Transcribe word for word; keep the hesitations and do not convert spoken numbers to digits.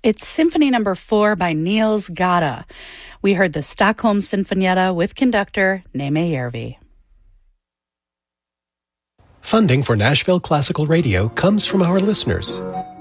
It's Symphony Number Four by Niels Gade. We heard the Stockholm Sinfonietta with conductor Neeme Järvi. Funding for Nashville Classical Radio comes from our listeners.